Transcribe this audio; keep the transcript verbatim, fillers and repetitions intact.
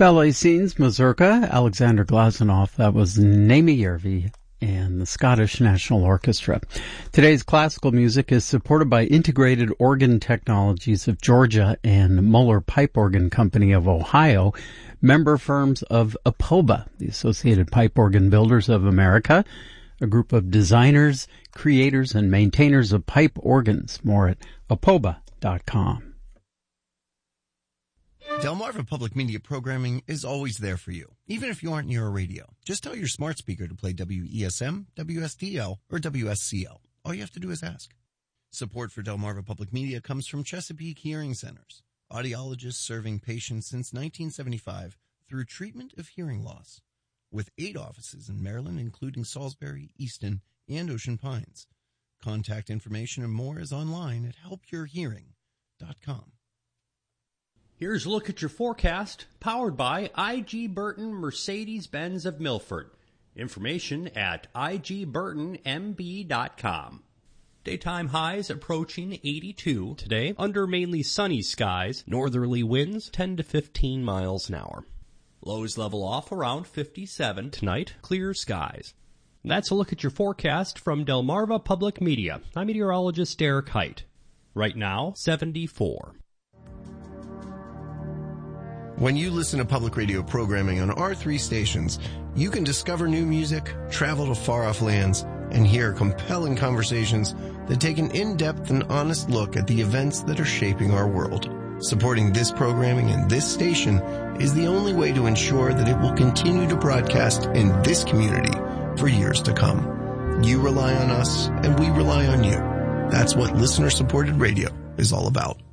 Ballet Scenes, Mazurka, Alexander Glazunov. That was Naomi Järvi and the Scottish National Orchestra. Today's classical music is supported by Integrated Organ Technologies of Georgia and Muller Pipe Organ Company of Ohio, member firms of APOBA, the Associated Pipe Organ Builders of America, a group of designers, creators, and maintainers of pipe organs. More at apoba dot com. Delmarva Public Media programming is always there for you, even if you aren't near a radio. Just tell your smart speaker to play W E S M, W S D L, or W S C L. All you have to do is ask. Support for Delmarva Public Media comes from Chesapeake Hearing Centers, audiologists serving patients since nineteen seventy-five through treatment of hearing loss. With eight offices in Maryland, including Salisbury, Easton, and Ocean Pines. Contact information and more is online at help your hearing dot com. Here's a look at your forecast, powered by I G. Burton Mercedes-Benz of Milford. Information at I G burton M B dot com. Daytime highs approaching eighty-two today, under mainly sunny skies, northerly winds ten to fifteen miles an hour. Lows level off around fifty-seven tonight, clear skies. That's a look at your forecast from Delmarva Public Media. I'm meteorologist Derek Height. Right now, seventy-four. When you listen to public radio programming on our three stations, you can discover new music, travel to far-off lands, and hear compelling conversations that take an in-depth and honest look at the events that are shaping our world. Supporting this programming and this station is the only way to ensure that it will continue to broadcast in this community for years to come. You rely on us, and we rely on you. That's what listener-supported radio is all about.